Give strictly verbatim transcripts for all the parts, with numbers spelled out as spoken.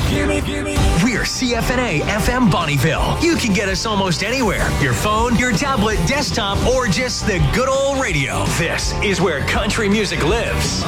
gimme, gimme. We're C F N A F M Bonnieville. You can get us almost anywhere. Your phone, your tablet, desktop, or just the good old radio. This is where country music lives.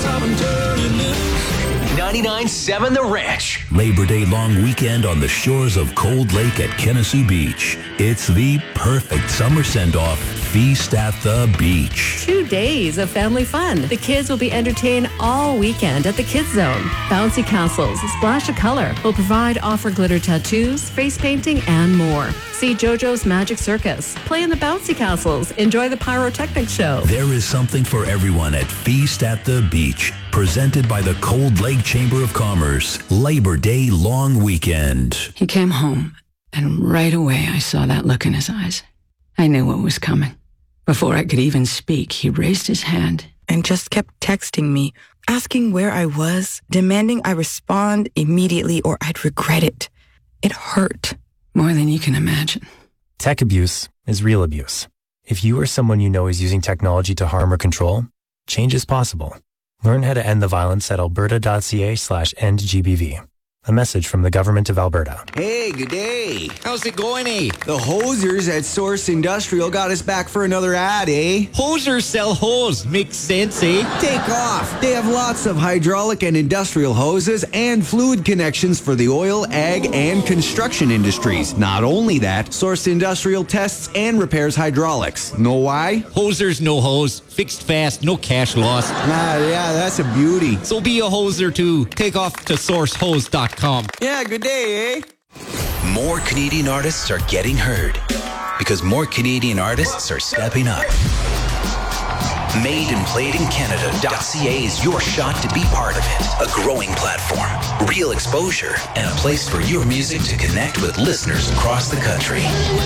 ninety-nine point seven The Ranch. Labor Day long weekend on the shores of Cold Lake at Genesee Beach. It's the perfect summer send-off feast at the beach. Two days of family fun. The kids will be entertained all weekend at the Kids Zone. Bouncy castles, splash of color will provide offer glitter tattoos, face painting, and more. See JoJo's Magic Circus. Play in the bouncy castles. Enjoy the pyrotechnic show. There is something for everyone at Feast at the Beach. Presented by the Cold Lake Chamber of Commerce. Labor Day long weekend. He came home, and right away I saw that look in his eyes. I knew what was coming. Before I could even speak, he raised his hand and just kept texting me, asking where I was, demanding I respond immediately or I'd regret it. It hurt. More than you can imagine. Tech abuse is real abuse. If you or someone you know is using technology to harm or control, change is possible. Learn how to end the violence at alberta.ca slash end GBV. A message from the Government of Alberta. Hey, good day. How's it going, eh? The hosers at Source Industrial got us back for another ad, eh? Hosers sell hose. Makes sense, eh? Take off. They have lots of hydraulic and industrial hoses and fluid connections for the oil, ag, and construction industries. Not only that, Source Industrial tests and repairs hydraulics. Know why? Hosers, no hose. Fixed fast, no cash loss. Ah, yeah, that's a beauty. So be a hoser too. Take off to source hose dot com. Yeah, good day, eh? More Canadian artists are getting heard because more Canadian artists are stepping up. made and played in Canada dot c a is your shot to be part of it. A growing platform, real exposure, and a place for your music to connect with listeners across the country.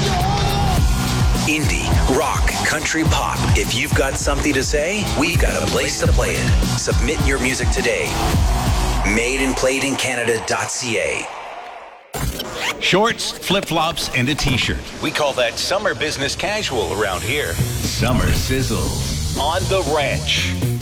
Indie, rock, country, pop. If you've got something to say, we've got a place to play it. Submit your music today. made and played in Canada dot c a. Shorts, flip-flops, and a t-shirt. We call that summer business casual around here. Summer sizzle on the ranch.